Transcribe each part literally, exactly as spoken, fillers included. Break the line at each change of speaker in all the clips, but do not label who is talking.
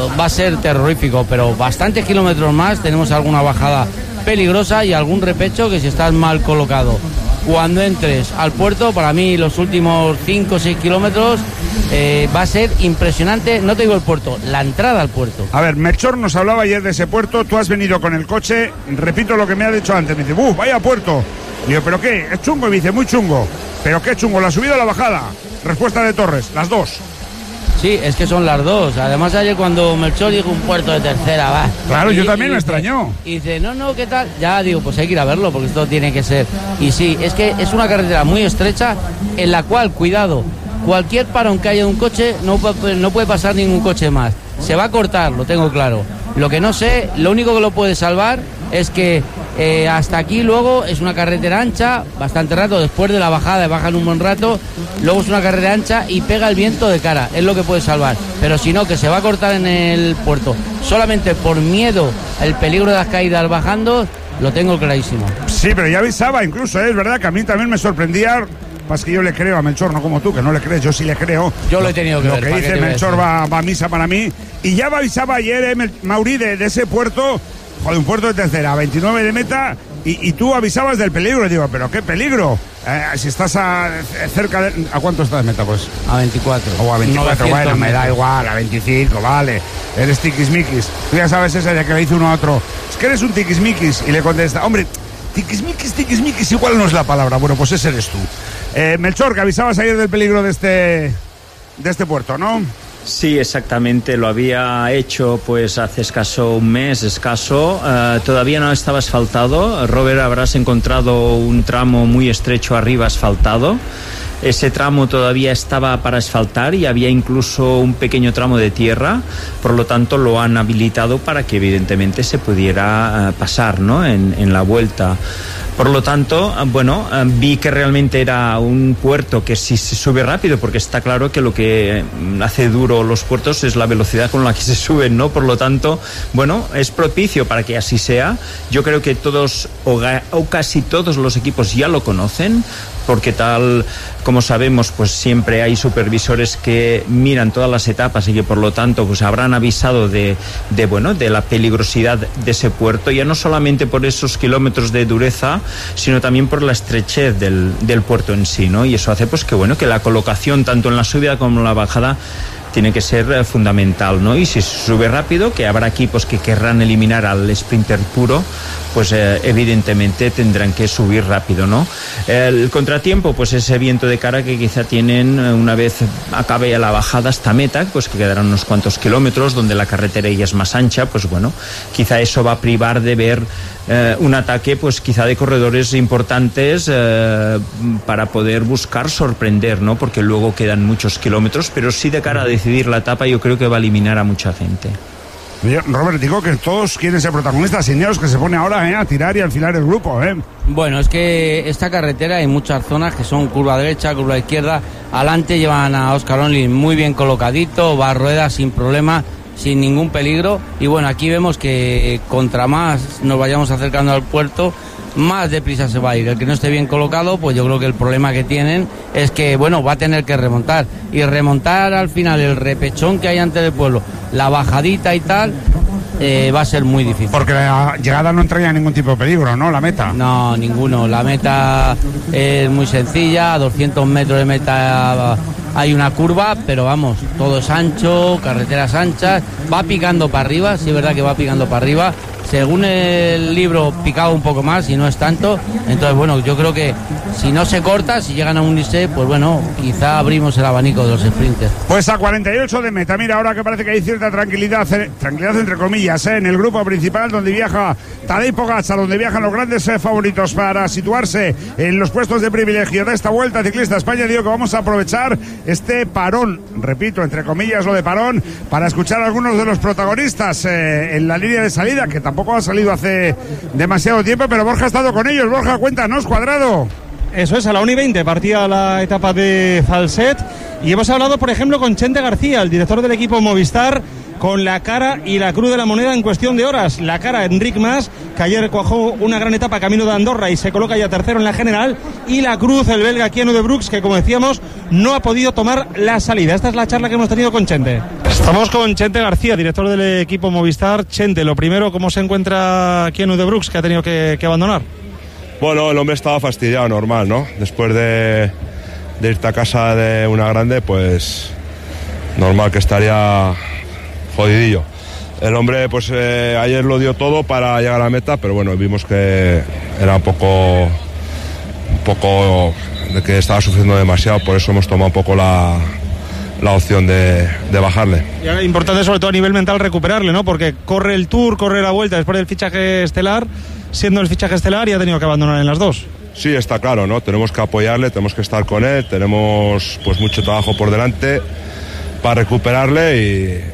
va a ser terrorífico, pero bastantes kilómetros más tenemos alguna bajada peligrosa y algún repecho que si estás mal colocado. Cuando entres al puerto, para mí los últimos cinco o seis kilómetros eh, va a ser impresionante, no te digo el puerto, la entrada al puerto.
A ver, Melchor nos hablaba ayer de ese puerto, tú has venido con el coche, repito lo que me ha dicho antes, me dice, ¡buf, vaya puerto! Digo, ¿pero qué? ¿Es chungo? Y me dice, muy chungo. ¿Pero qué chungo? ¿La subida o la bajada? Respuesta de Torres, las dos.
Sí, es que son las dos. Además ayer cuando Melchor dijo un puerto de tercera, va.
Claro,
y,
yo también
y
me
dice,
extrañó.
Y dice, no, no, ¿qué tal? Ya digo, pues hay que ir a verlo porque esto tiene que ser. Y sí, es que es una carretera muy estrecha en la cual, cuidado, cualquier parón que haya de un coche no, no puede pasar ningún coche más. Se va a cortar, lo tengo claro. Lo que no sé, lo único que lo puede salvar es que eh, hasta aquí luego es una carretera ancha, bastante rato, después de la bajada, bajan un buen rato, luego es una carretera ancha y pega el viento de cara, es lo que puede salvar. Pero si no, que se va a cortar en el puerto, solamente por miedo al peligro de las caídas bajando, lo tengo clarísimo.
Sí, pero ya avisaba incluso, ¿eh? Es verdad que a mí también me sorprendía. Más que yo le creo a Melchor, no como tú, que no le crees, yo sí le creo.
Yo lo he tenido que
lo
ver.
Lo que dice Melchor va, va a misa para mí. Y ya avisaba ayer, eh, Mauri, de, de ese puerto, joder, un puerto de tercera, veintinueve de meta, y, y tú avisabas del peligro. Y digo, ¿pero qué peligro? Eh, si estás a, cerca de... ¿A cuánto estás de meta, pues?
A veinticuatro.
O a veinticuatro, bueno, me da igual, a veinticinco, vale. Eres tiquismiquis. Tú ya sabes esa de que le dice uno a otro, es que eres un tiquismiquis. Y le contesta, hombre... Tiquismiquis, tiquismiquis, igual no es la palabra. Bueno, pues ese eres tú. Eh, Melchor, que avisabas ayer del peligro de este, de este puerto, ¿no?
Sí, exactamente. Lo había hecho pues hace escaso un mes, escaso. Uh, todavía no estaba asfaltado. Robert, habrás encontrado un tramo muy estrecho arriba asfaltado. Ese tramo todavía estaba para asfaltar y había incluso un pequeño tramo de tierra, por lo tanto lo han habilitado para que evidentemente se pudiera uh, pasar, ¿no? en, en la vuelta. Por lo tanto, bueno, vi que realmente era un puerto que sí se sube rápido, porque está claro que lo que hace duro los puertos es la velocidad con la que se suben, ¿no? Por lo tanto, bueno, es propicio para que así sea. Yo creo que todos o, o casi todos los equipos ya lo conocen, porque tal como sabemos, pues siempre hay supervisores que miran todas las etapas y que por lo tanto pues habrán avisado de, de bueno, de la peligrosidad de ese puerto, ya no solamente por esos kilómetros de dureza, sino también por la estrechez del, del puerto en sí, ¿no? Y eso hace pues que bueno, que la colocación tanto en la subida como en la bajada tiene que ser eh, fundamental, ¿no? Y si se sube rápido, que habrá equipos que querrán eliminar al sprinter puro, pues eh, evidentemente tendrán que subir rápido, ¿no? El contratiempo, pues ese viento de cara que quizá tienen una vez acabe la bajada hasta meta, pues que quedarán unos cuantos kilómetros, donde la carretera ya es más ancha, pues bueno, quizá eso va a privar de ver eh, un ataque, pues quizá de corredores importantes eh, para poder buscar sorprender, ¿no? Porque luego quedan muchos kilómetros, pero sí de cara a decidir la etapa yo creo que va a eliminar a mucha gente.
Robert, digo que todos quieren ser protagonistas, Ineos, que se pone ahora eh, a tirar y a enfilar el grupo. Eh.
Bueno, es que esta carretera hay muchas zonas que son curva derecha, curva izquierda. Adelante llevan a Óscar Onlin muy bien colocadito, va a ruedas sin problema, sin ningún peligro. Y bueno, aquí vemos que contra más nos vayamos acercando al puerto, más deprisa se va a ir. El que no esté bien colocado, pues yo creo que el problema que tienen es que, bueno, va a tener que remontar. Y remontar al final el repechón que hay antes del pueblo, la bajadita y tal, eh, va a ser muy difícil.
Porque la llegada no entraña ningún tipo de peligro, ¿no? La meta.
No, ninguno. La meta es muy sencilla, a doscientos metros de meta hay una curva, pero vamos, todo es ancho, carreteras anchas, va picando para arriba, sí es verdad que va picando para arriba. Según el libro picaba un poco más y no es tanto, entonces bueno, yo creo que si no se corta, si llegan a unirse, pues bueno, quizá abrimos el abanico de los sprinters.
Pues a cuarenta y ocho de meta, mira, ahora que parece que hay cierta tranquilidad, tranquilidad entre comillas, ¿eh? En el grupo principal donde viaja Tadej Pogačar, donde viajan los grandes eh, favoritos para situarse en los puestos de privilegio de esta Vuelta Ciclista a España. Digo que vamos a aprovechar este parón, repito, entre comillas lo de parón, para escuchar a algunos de los protagonistas eh, en la línea de salida, que tampoco Tampoco ha salido hace demasiado tiempo, pero Borja ha estado con ellos. Borja, cuéntanos, Cuadrado.
Eso es, a la una y veinte partía la etapa de Falset y hemos hablado, por ejemplo, con Chente García, el director del equipo Movistar, con la cara y la cruz de la moneda en cuestión de horas. La cara, Enric Mas, que ayer cuajó una gran etapa camino de Andorra y se coloca ya tercero en la general, y la cruz, el belga Keanu de Brooks, que como decíamos no ha podido tomar la salida. Esta es la charla que hemos tenido con Chente. Estamos con Chente García, director del equipo Movistar. Chente, lo primero, ¿cómo se encuentra Keanu de Brooks, que ha tenido que, que abandonar?
Bueno, el hombre estaba fastidiado, normal, ¿no? Después de, de irte a casa de una grande, pues normal que estaría jodidillo. El hombre, pues eh, ayer lo dio todo para llegar a la meta, pero bueno, vimos que era un poco, un poco de que estaba sufriendo demasiado, por eso hemos tomado un poco la, la opción de, de bajarle.
Y ahora, importante sobre todo a nivel mental recuperarle, ¿no? Porque corre el Tour, corre la Vuelta después del fichaje estelar, siendo el fichaje estelar, y ha tenido que abandonar en las dos.
Sí, está claro, ¿no? Tenemos que apoyarle, tenemos que estar con él, tenemos pues mucho trabajo por delante para recuperarle y,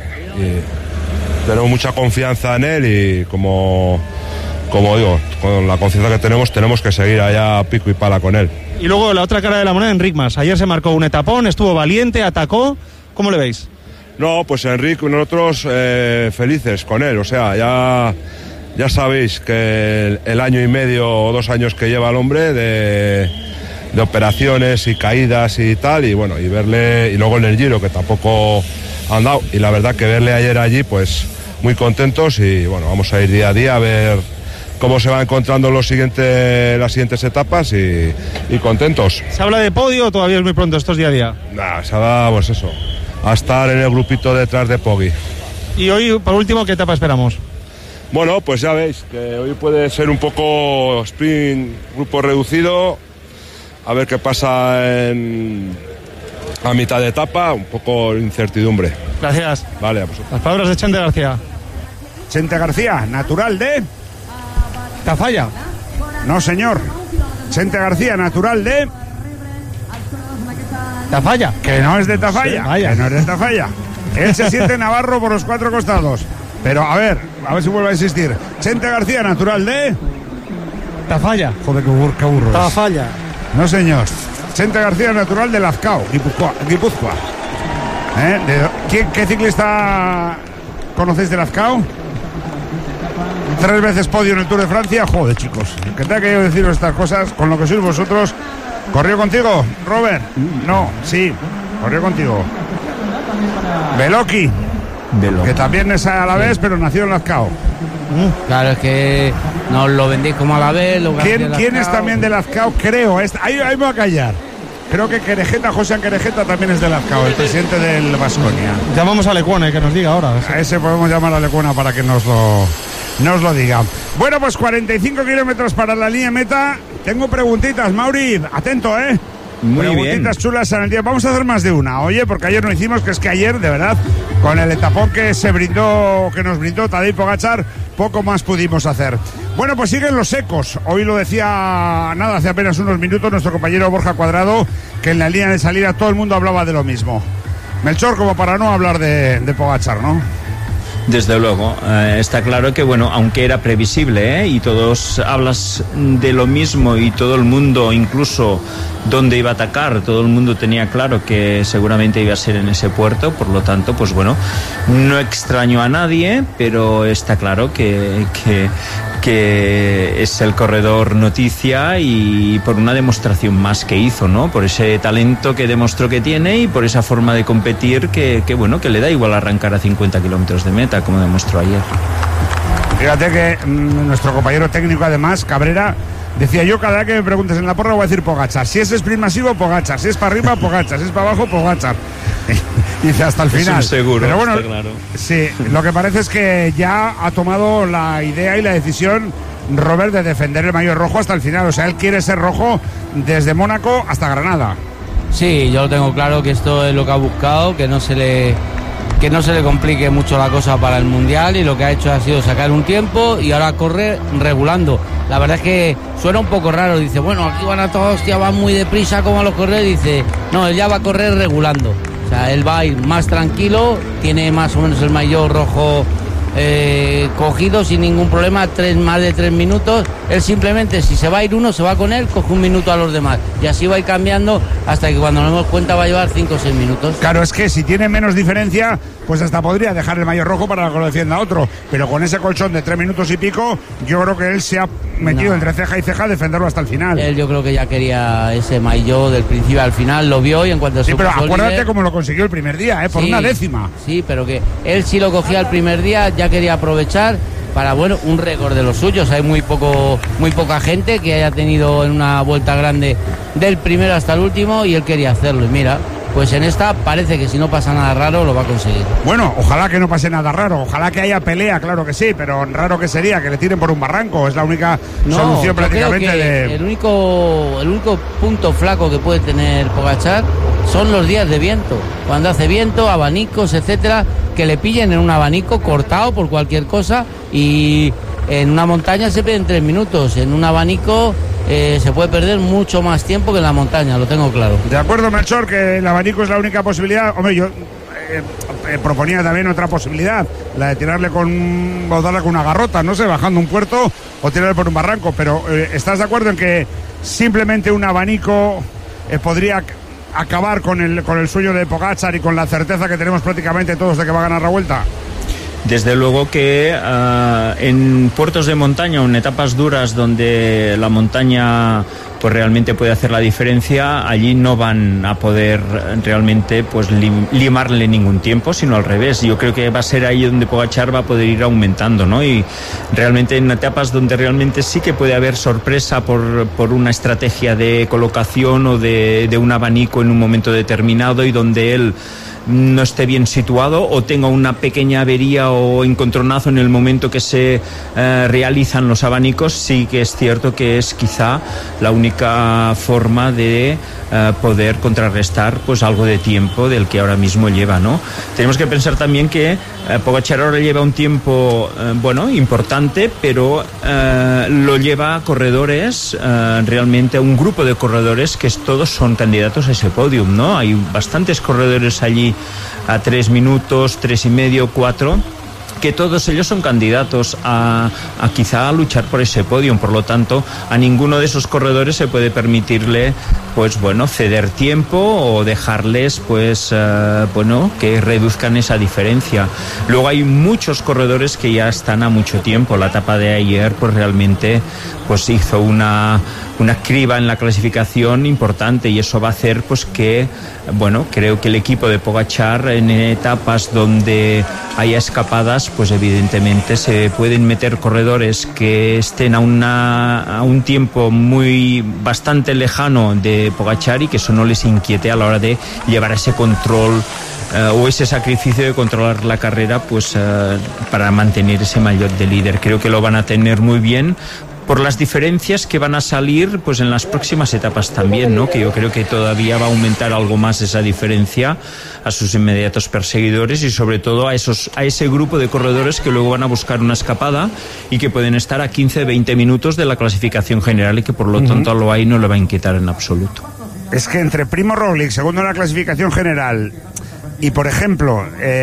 y tenemos mucha confianza en él y como, como digo, con la confianza que tenemos, tenemos que seguir allá pico y pala con él.
Y luego la otra cara de la moneda, Enric Mas. Ayer se marcó un etapón, estuvo valiente, atacó. ¿Cómo le veis?
No, pues Enric, nosotros eh, felices con él, o sea, ya... Ya sabéis que el, el año y medio o dos años que lleva el hombre de, de operaciones y caídas y tal, y bueno, y verle, y luego en el Giro, que tampoco han dado, y la verdad que verle ayer allí, pues muy contentos, y bueno, vamos a ir día a día a ver cómo se van encontrando los siguientes, las siguientes etapas y, y contentos.
¿Se habla de podio o todavía es muy pronto, estos día a día?
Nah, se va, pues eso, a estar en el grupito detrás de Poggi.
Y hoy, por último, ¿qué etapa esperamos?
Bueno, pues ya veis que hoy puede ser un poco sprint, grupo reducido, a ver qué pasa en, a mitad de etapa, un poco incertidumbre.
Gracias.
Vale, a vosotros.
Las palabras de Chente García.
Chente García, natural de...
Tafalla.
No, señor. Chente García, natural de...
Tafalla.
Que no es de Tafalla,
Sí,
que no es de Tafalla. Él se siente navarro por los cuatro costados. Pero a ver, a ver si vuelve a existir. Chente García, natural de...
Tafalla.
Joder, qué burro, qué burro es.
Tafalla.
No, señor. Chente García, natural de Lazcao, Guipúzcoa. Guipúzcoa. ¿Eh? ¿De ¿Qué, ¿Qué ciclista conocéis de Lazcao? Tres veces podio en el Tour de Francia. Joder, chicos, que tenga que yo deciros estas cosas con lo que sois vosotros. ¿Corrió contigo, Robert? No, sí, corrió contigo. Beloki, que también es a la vez, pero nació en Lazcao.
Claro, es que nos lo vendéis como a la vez. Lo
¿Quién, ¿quién es también de Lazcao? Creo, es, ahí, ahí me voy a callar. Creo que Querejeta, José Querejeta también es de Lazcao, el presidente del Baskonia.
Llamamos a Lecuona, que nos diga ahora.
A ese podemos llamar a Lecuona para que nos lo, nos lo diga. Bueno, pues cuarenta y cinco kilómetros para la línea meta. Tengo preguntitas, Mauri, atento, ¿eh?
Muy
preguntitas
bien.
chulas en el día. Vamos a hacer más de una, oye, porque ayer no hicimos, que es que ayer, de verdad, con el etapón que se brindó, que nos brindó Tadej Pogačar, poco más pudimos hacer. Bueno, pues siguen los ecos. Hoy lo decía, nada, hace apenas unos minutos, nuestro compañero Borja Cuadrado, que en la línea de salida todo el mundo hablaba de lo mismo. Melchor, como para no hablar de, de Pogačar, ¿no?
Desde luego, eh, está claro que, bueno, aunque era previsible, ¿eh? Y todos hablas de lo mismo y todo el mundo, incluso dónde iba a atacar, todo el mundo tenía claro que seguramente iba a ser en ese puerto, por lo tanto, pues bueno, no extraño a nadie, pero está claro que, que, que es el corredor noticia y por una demostración más que hizo, ¿no? Por ese talento que demostró que tiene y por esa forma de competir que, que bueno, que le da igual arrancar a cincuenta kilómetros de meta, como demostró ayer.
Fíjate que mmm, nuestro compañero técnico, además, Cabrera, decía: yo cada vez que me preguntes en la porra voy a decir Pogačar. Si es sprint masivo, Pogačar. Si es para arriba, Pogačar. Si es para abajo, Pogačar. Dice hasta el final.
Es un seguro,
pero bueno,
está claro.
Sí, lo que parece es que ya ha tomado la idea y la decisión Robert de defender el maillot rojo hasta el final. O sea, él quiere ser rojo desde Mónaco hasta Granada.
Sí, yo lo tengo claro que esto es lo que ha buscado, que no se le que no se le complique mucho la cosa para el Mundial, y lo que ha hecho ha sido sacar un tiempo y ahora corre regulando. La verdad es que suena un poco raro, dice, bueno, aquí van a todos, hostia, van muy deprisa como a los corredores, dice, no, él ya va a correr regulando. O sea, él va a ir más tranquilo, tiene más o menos el maillot rojo eh, cogido sin ningún problema, tres, más de tres minutos. Él simplemente, si se va a ir uno, se va con él, coge un minuto a los demás. Y así va a ir cambiando hasta que cuando nos demos cuenta va a llevar cinco o seis minutos.
Claro, es que si tiene menos diferencia, pues hasta podría dejar el maillot rojo para que lo defienda otro. Pero con ese colchón de tres minutos y pico, yo creo que él se ha metido no. entre ceja y ceja a defenderlo hasta el final.
Él yo creo que ya quería ese maillot del principio al final, lo vio y en cuanto se
Sí, pero acuérdate
líder,
cómo lo consiguió el primer día, ¿eh? Por
sí,
una décima.
Sí, pero que él sí lo cogía el primer día, ya quería aprovechar para, bueno, un récord de los suyos. Hay muy poco, muy poca gente que haya tenido en una vuelta grande del primero hasta el último y él quería hacerlo. Y mira, pues en esta parece que si no pasa nada raro lo va a conseguir.
Bueno, ojalá que no pase nada raro, ojalá que haya pelea, claro que sí, pero raro que sería que le tiren por un barranco, es la única no, solución prácticamente de...
El único, el único punto flaco que puede tener Pogačar son los días de viento, cuando hace viento, abanicos, etcétera, que le pillen en un abanico cortado por cualquier cosa, y en una montaña se pierden tres minutos, en un abanico eh, se puede perder mucho más tiempo que en la montaña, lo tengo claro.
De acuerdo, Melchor, que el abanico es la única posibilidad. Hombre, yo eh, eh, proponía también otra posibilidad, la de tirarle con, o darle con una garrota, no sé, bajando un puerto o tirarle por un barranco, pero eh, ¿estás de acuerdo en que simplemente un abanico eh, podría acabar con el, con el sueño de Pogačar y con la certeza que tenemos prácticamente todos de que va a ganar la Vuelta?
Desde luego que uh, en puertos de montaña o en etapas duras donde la montaña pues realmente puede hacer la diferencia, allí no van a poder realmente pues lim- limarle ningún tiempo, sino al revés. Yo creo que va a ser ahí donde Pogačar va a poder ir aumentando, ¿no? Y realmente en etapas donde realmente sí que puede haber sorpresa por, por una estrategia de colocación o de, de un abanico en un momento determinado y donde él no esté bien situado o tenga una pequeña avería o encontronazo en el momento que se eh, realizan los abanicos, sí que es cierto que es quizá la única forma de eh, poder contrarrestar pues algo de tiempo del que ahora mismo lleva, ¿no? Tenemos que pensar también que eh, Pogačar ahora lleva un tiempo eh, bueno, importante, pero eh, lo lleva a corredores, eh, realmente a un grupo de corredores que todos son candidatos a ese podium, ¿no? Hay bastantes corredores allí a tres minutos, tres y medio, cuatro, que todos ellos son candidatos a, a quizá a luchar por ese podio. Por lo tanto, a ninguno de esos corredores se puede permitirle pues bueno, ceder tiempo o dejarles pues uh, bueno, que reduzcan esa diferencia. Luego hay muchos corredores que ya están a mucho tiempo. La etapa de ayer pues realmente pues hizo una una criba en la clasificación importante y eso va a hacer pues que, bueno, creo que el equipo de Pogačar en etapas donde haya escapadas, pues evidentemente se pueden meter corredores que estén a, una, a un tiempo muy bastante lejano de Pogačar y que eso no les inquiete a la hora de llevar ese control Uh, o ese sacrificio de controlar la carrera pues uh, para mantener ese maillot de líder. Creo que lo van a tener muy bien por las diferencias que van a salir pues en las próximas etapas también, ¿no? Que yo creo que todavía va a aumentar algo más esa diferencia a sus inmediatos perseguidores y sobre todo a esos a ese grupo de corredores que luego van a buscar una escapada y que pueden estar a quince a veinte minutos de la clasificación general y que por lo uh-huh. tanto a Loaiz no le va a inquietar en absoluto.
Es que entre Primo Roglic, segundo en la clasificación general, y por ejemplo,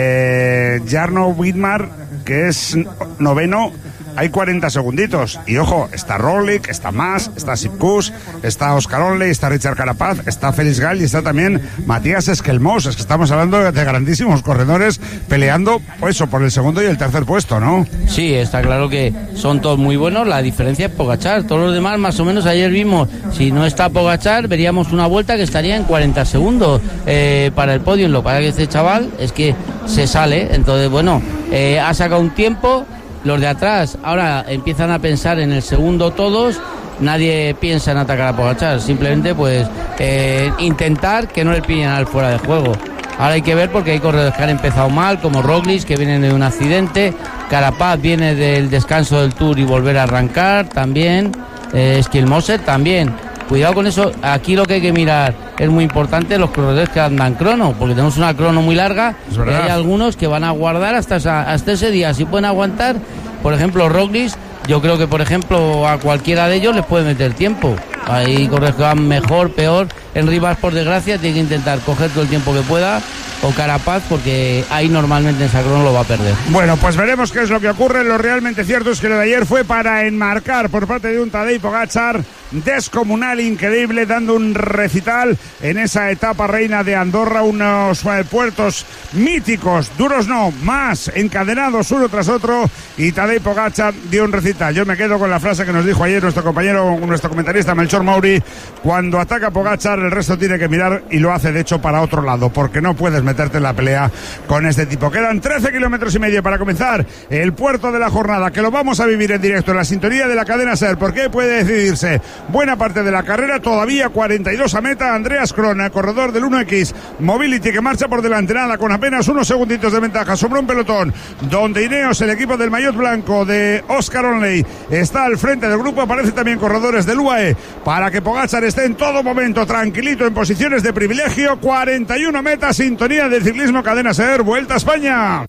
eh, Jarno Widmar, que es noveno, hay cuarenta segunditos. Y ojo, está Roglic, está Mas, está Sipkus, está Oscar Onley, está Richard Carapaz, está Félix Gall y está también Matías Esquelmós. Es que estamos hablando de grandísimos corredores peleando pues, eso, por el segundo y el tercer puesto, ¿no?
Sí, está claro que son todos muy buenos. La diferencia es Pogačar. Todos los demás, más o menos, ayer vimos, si no está Pogačar, veríamos una vuelta que estaría en cuarenta segundos eh, para el podio. Lo que pasa que este chaval es que se sale. Entonces, bueno, eh, ha sacado un tiempo. Los de atrás ahora empiezan a pensar en el segundo todos, nadie piensa en atacar a Pogačar, simplemente pues eh, intentar que no le pillen al fuera de juego. Ahora hay que ver porque hay corredores que han empezado mal, como Roglic, que vienen de un accidente, Carapaz viene del descanso del Tour y volver a arrancar también, eh, Esquelmós también. Cuidado con eso, aquí lo que hay que mirar es muy importante los corredores que andan crono, porque tenemos una crono muy larga y hay algunos que van a guardar hasta, esa, hasta ese día, si pueden aguantar. Por ejemplo, Roglic, yo creo que por ejemplo a cualquiera de ellos les puede meter tiempo. Hay corredores que van mejor, peor. En Rivas, por desgracia, tiene que intentar coger todo el tiempo que pueda, o Carapaz, porque ahí normalmente en Sacro no lo va a perder.
Bueno, pues veremos qué es lo que ocurre. Lo realmente cierto es que lo de ayer fue para enmarcar por parte de un Tadej Pogačar descomunal, increíble, dando un recital en esa etapa reina de Andorra, unos eh, puertos míticos, duros no, más encadenados uno tras otro, y Tadej Pogačar dio un recital. Yo me quedo con la frase que nos dijo ayer nuestro compañero, nuestro comentarista Melchor Mauri: cuando ataca Pogačar el resto tiene que mirar, y lo hace de hecho para otro lado, porque no puedes meterte en la pelea con este tipo. Quedan trece kilómetros y medio para comenzar el puerto de la jornada, que lo vamos a vivir en directo en la sintonía de la cadena SER, porque puede decidirse buena parte de la carrera, todavía cuarenta y dos a meta. Andreas Krona, corredor del uno equis Mobility, que marcha por delante, nada, con apenas unos segunditos de ventaja sobre un pelotón donde Ineos, el equipo del maillot blanco de Oscar Onley, está al frente del grupo. Aparecen también corredores del U A E para que Pogačar esté en todo momento tranquilito en posiciones de privilegio. cuarenta y uno metas, sintonía del ciclismo, cadena SER, Vuelta a España.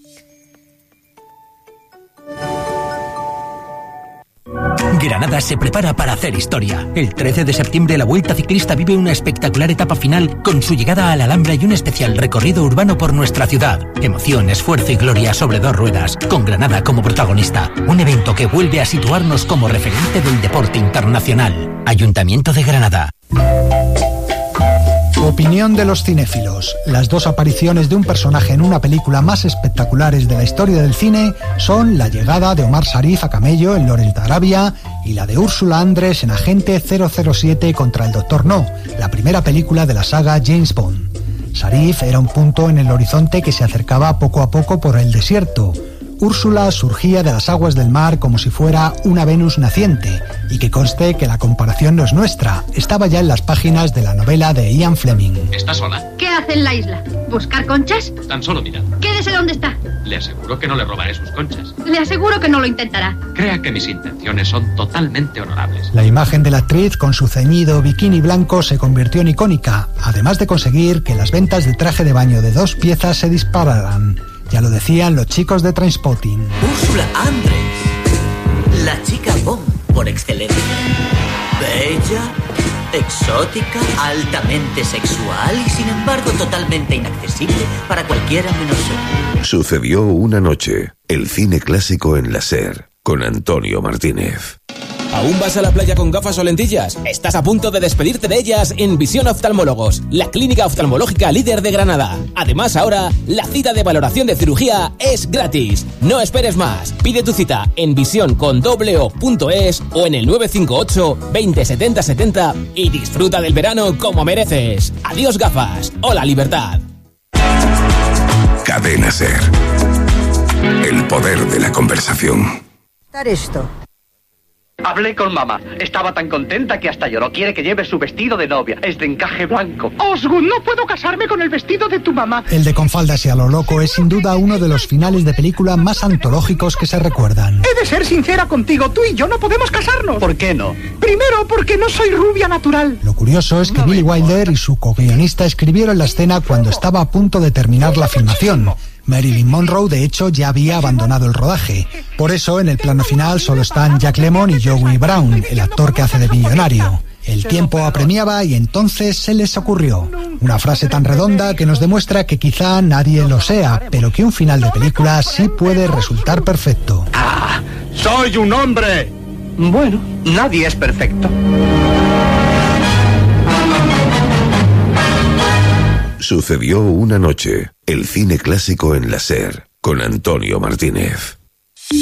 Granada se prepara para hacer historia. El trece de septiembre la Vuelta Ciclista vive una espectacular etapa final con su llegada a la Alhambra y un especial recorrido urbano por nuestra ciudad. Emoción, esfuerzo y gloria sobre dos ruedas, con Granada como protagonista. Un evento que vuelve a situarnos como referente del deporte internacional. Ayuntamiento de Granada.
Opinión de los cinéfilos. Las dos apariciones de un personaje en una película más espectaculares de la historia del cine son la llegada de Omar Sharif a camello en Lawrence de Arabia y la de Úrsula Andrés en Agente cero cero siete contra el Doctor No, la primera película de la saga James Bond. Sharif era un punto en el horizonte que se acercaba poco a poco por el desierto. Úrsula surgía de las aguas del mar como si fuera una Venus naciente, y que conste que la comparación no es nuestra, estaba ya en las páginas de la novela de Ian Fleming.
¿Está sola?
¿Qué hace en la isla? ¿Buscar conchas?
Tan solo mirando.
Quédese donde está.
Le aseguro que no le robaré sus conchas.
Le aseguro que no lo intentará.
Crea que mis intenciones son totalmente honorables.
La imagen de la actriz con su ceñido bikini blanco se convirtió en icónica, además de conseguir que las ventas de traje de baño de dos piezas se dispararan. Ya lo decían los chicos de Trainspotting.
Úrsula Andrés, la chica Bond por excelencia. Bella, exótica, altamente sexual y sin embargo totalmente inaccesible para cualquiera menos yo.
Sucedió una noche, el cine clásico en la SER, con Antonio Martínez.
¿Aún vas a la playa con gafas o lentillas? Estás a punto de despedirte de ellas en Visión Oftalmólogos, la clínica oftalmológica líder de Granada. Además, ahora, la cita de valoración de cirugía es gratis. No esperes más. Pide tu cita en visión con doble o punto es o en el nueve cinco ocho, veinte, setenta, setenta y disfruta del verano como mereces. Adiós gafas. Hola libertad.
Cadena SER. El poder de la conversación.
Esto.
Hablé con mamá. Estaba tan contenta que hasta lloró. Quiere que lleve su vestido de novia. Es de encaje blanco.
Osgood, no puedo casarme con el vestido de tu mamá.
El de Con faldas y a lo loco es sin duda uno de los finales de película más antológicos que se recuerdan.
He de ser sincera contigo. Tú y yo no podemos casarnos.
¿Por qué no?
Primero, porque no soy rubia natural.
Lo curioso es que no Billy Wilder y su co-guionista escribieron la escena cuando estaba a punto de terminar la filmación. Marilyn Monroe, de hecho, ya había abandonado el rodaje. Por eso, en el plano final solo están Jack Lemmon y Joey Brown, el actor que hace de millonario. El tiempo apremiaba y entonces se les ocurrió una frase tan redonda que nos demuestra que quizá nadie lo sea, pero que un final de película sí puede resultar perfecto.
¡Ah! ¡Soy un hombre! Bueno, nadie es perfecto.
Sucedió una noche, el cine clásico en la SER, con Antonio Martínez.